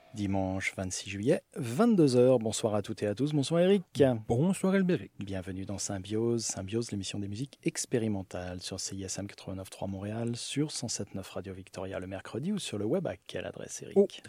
Dimanche 26 juillet, 22h. Bonsoir à toutes et à tous. Bonsoir Eric. Bonsoir Albéric. Bienvenue dans Symbiose. Symbiose, l'émission des musiques expérimentales sur CISM 89.3 Montréal, sur 107.9 Radio Victoria le mercredi ou sur le web. À quelle adresse, Eric? Au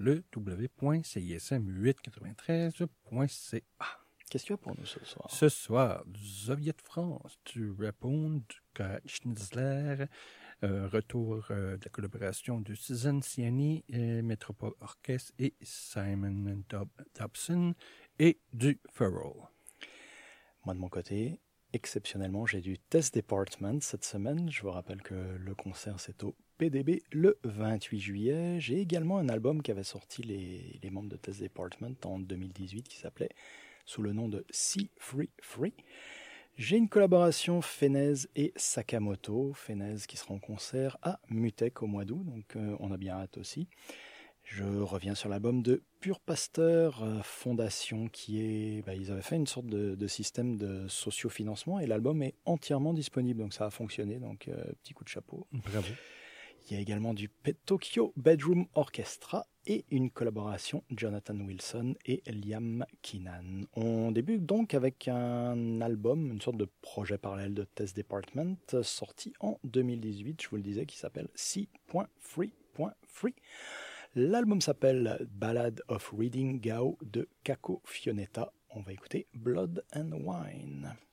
www.cism893.ca. Qu'est-ce que tu as pour nous ce soir? Ce soir, du Soviet France, du Rapone, du K. Schnitzler, retour de la collaboration de Susan Ciani, Metropole Orchestre et Simon Dobson, et du Farrell. Moi, de mon côté, exceptionnellement, j'ai du Test Department cette semaine. Je vous rappelle que le concert, c'est au PDB le 28 juillet. J'ai également un album qui avait sorti les membres de Test Department en 2018 qui s'appelait sous le nom de See Free Free. J'ai une collaboration Fenez et Sakamoto. Fenez qui sera en concert à Mutec au mois d'août, donc on a bien hâte aussi. Je reviens sur l'album de Pure Pasteur Fondation qui est... ils avaient fait une sorte de système de sociofinancement et l'album est entièrement disponible, donc ça a fonctionné, donc petit coup de chapeau. Bravo. Il y a également du Tokyo Bedroom Orchestra et une collaboration Jonathan Wilson et Liam Keenan. On débute donc avec un album, une sorte de projet parallèle de Test Department, sorti en 2018, je vous le disais, qui s'appelle C.Free.Free. L'album s'appelle Ballad of Reading Gao de Kako Fionetta. On va écouter Blood and Wine.